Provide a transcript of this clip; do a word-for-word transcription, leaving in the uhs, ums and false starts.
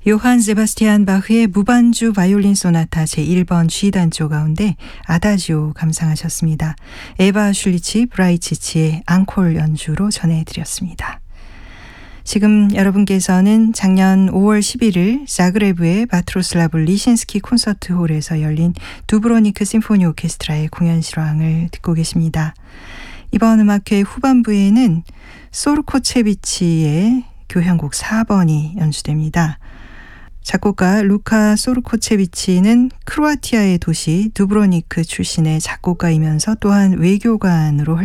요한 세바스티안 바흐의 무반주 바이올린 소나타 제일 번 G단조 가운데 아다지오 감상하셨습니다. 에바 슐리치 브라이치치의 앙콜 연주로 전해드렸습니다. 지금 여러분께서는 작년 오월 십일일 자그레브의 바트로슬라브 리신스키 콘서트홀에서 열린 두브로니크 심포니 오케스트라의 공연 실황을 듣고 계십니다. 이번 음악회 후반부에는 소르코체비치의 교향곡 사 번이 연주됩니다. 작곡가 루카 소르코체비치는 크로아티아의 도시 두브로니크 출신의 작곡가이면서 또한 외교관으로 활동합니다.